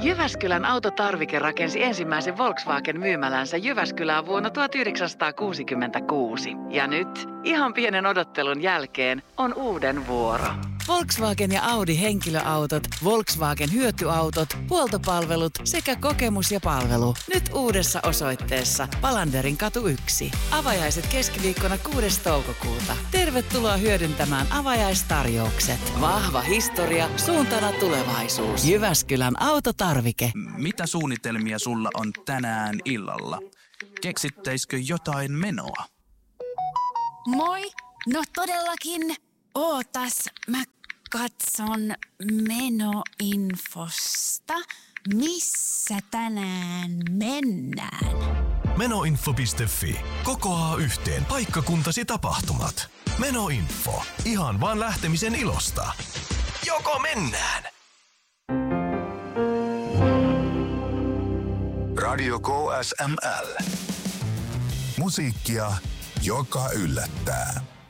Jyväskylän autotarvike rakensi ensimmäisen Volkswagen-myymälänsä Jyväskylään vuonna 1966. Ja nyt, ihan pienen odottelun jälkeen, on uuden vuoro. Volkswagen ja Audi henkilöautot, Volkswagen hyötyautot, huoltopalvelut sekä kokemus ja palvelu. Nyt uudessa osoitteessa Palanderin katu 1. Avajaiset keskiviikkona 6. toukokuuta. Tervetuloa hyödyntämään avajaistarjoukset. Vahva historia, suuntana tulevaisuus. Jyväskylän autotarvike. Mitä suunnitelmia sulla on tänään illalla? Keksittäisikö jotain menoa? Moi! No todellakin. Ootas, mä katson menoinfosta. Missä tänään mennään? Menoinfo.fi. Kokoaa yhteen paikkakuntasi tapahtumat. Menoinfo. Ihan vaan lähtemisen ilosta. Joko mennään? Radio KSML. Musiikkia, joka yllättää.